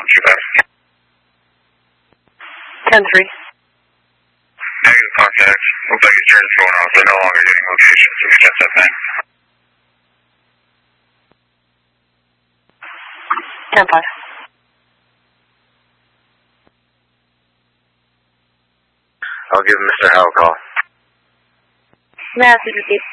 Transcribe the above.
too fast. 10-3. Negative contact. Looks like his turn's going off. They're no longer getting locations. We can set that back. 10-5. I'll give Mr. Howe a call. Massive repeat.